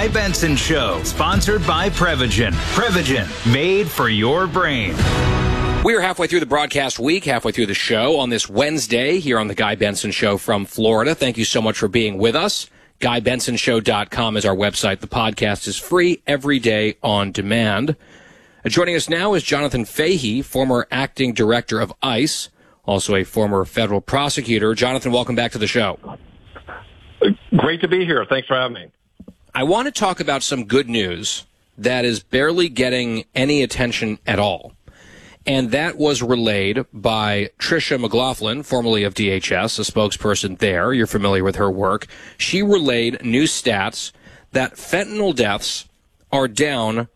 Guy Benson Show, sponsored by Prevagen. Prevagen, made for your brain. We are halfway through the broadcast week, halfway through the show on this Wednesday here on the Guy Benson Show from Florida. Thank you so much for being with us. GuyBensonShow.com is our website. The podcast is free every day on demand. Joining us now is Jonathan Fahey, former acting director of ICE, also a former federal prosecutor. Jonathan, welcome back to the show. Great to be here. Thanks for having me. I want to talk about some good news that is barely getting any attention at all. And that was relayed by Tricia McLaughlin, formerly of DHS, a spokesperson there. You're familiar with her work. She relayed new stats that fentanyl deaths are down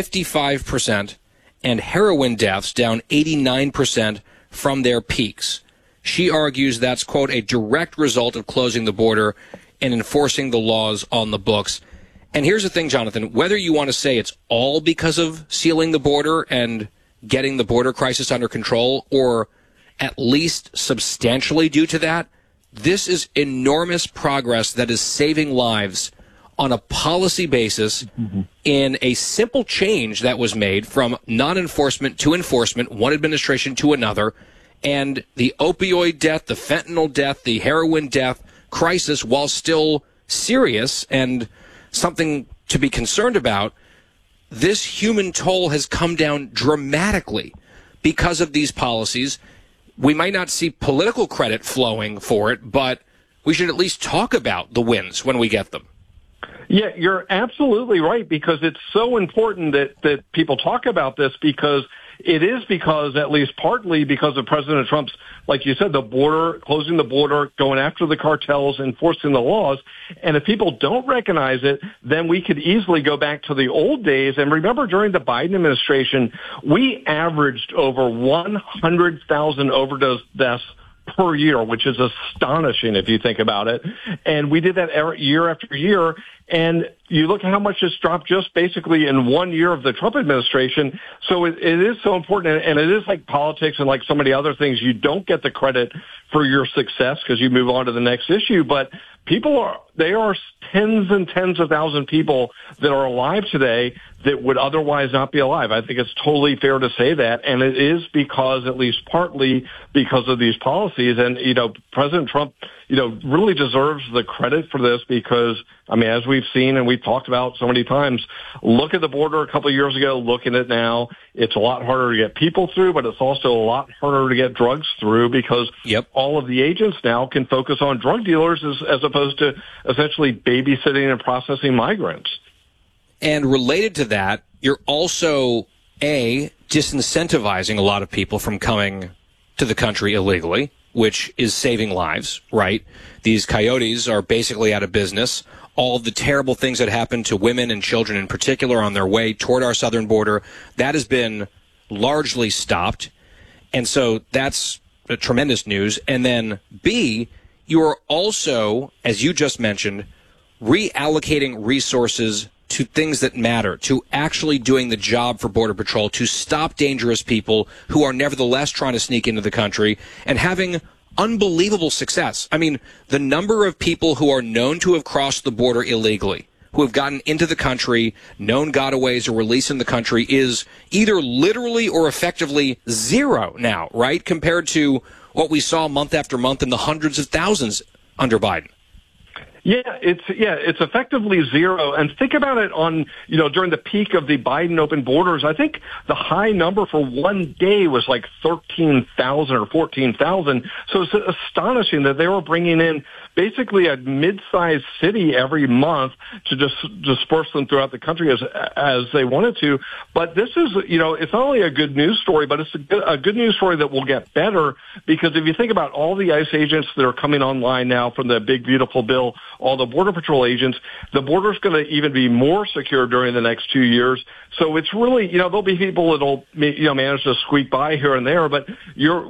55% and heroin deaths down 89% from their peaks. She argues that's, quote, a direct result of closing the border and enforcing the laws on the books. And here's the thing, Jonathan, whether you want to say it's all because of sealing the border and getting the border crisis under control, or at least substantially due to that, this is enormous progress that is saving lives on a policy basis in a simple change that was made from non-enforcement to enforcement, one administration to another, and the opioid death, the fentanyl death, the heroin death crisis, while still serious and something to be concerned about, this human toll has come down dramatically because of these policies. We might not see political credit flowing for it, but we should at least talk about the wins when we get them. Yeah, you're absolutely right, because it's so important that people talk about this, because it is because, at least partly because of President Trump's, like you said, the border, closing the border, going after the cartels, enforcing the laws. And if people don't recognize it, then we could easily go back to the old days. And remember, during the Biden administration, we averaged over 100,000 overdose deaths per year, which is astonishing if you think about it. And we did that year after year. And you look at how much it's dropped just basically in 1 year of the Trump administration. So it is so important. And it is like politics and like so many other things. You don't get the credit for your success because you move on to the next issue. But there are tens and tens of thousands of people that are alive today that would otherwise not be alive. I think it's totally fair to say that. And it is because, at least partly because of these policies. And, President Trump, really deserves the credit for this, because, as we've seen and we've talked about so many times, look at the border a couple of years ago, look at it now. It's a lot harder to get people through, but it's also a lot harder to get drugs through, because all of the agents now can focus on drug dealers as opposed to essentially babysitting and processing migrants. And related to that, you're also, disincentivizing a lot of people from coming to the country illegally, which is saving lives, right? These coyotes are basically out of business. All of the terrible things that happen to women and children in particular on their way toward our southern border, that has been largely stopped. And so that's tremendous news. And then B, you are also, as you just mentioned, reallocating resources to things that matter, to actually doing the job for Border Patrol, to stop dangerous people who are nevertheless trying to sneak into the country, and having unbelievable success. The number of people who are known to have crossed the border illegally, who have gotten into the country, known gotaways or released in the country, is either literally or effectively zero now, right? Compared to what we saw month after month in the hundreds of thousands under Biden. It's effectively zero. And think about it during the peak of the Biden open borders. I think the high number for one day was like 13,000 or 14,000. So it's astonishing that they were bringing in basically a mid-sized city every month to just disperse them throughout the country as they wanted to. But this is, it's not only a good news story, but it's a good news story that will get better, because if you think about all the ICE agents that are coming online now from the big, beautiful bill, all the Border Patrol agents, the border's going to even be more secure during the next 2 years. So it's really, there'll be people that'll, manage to squeak by here and there, but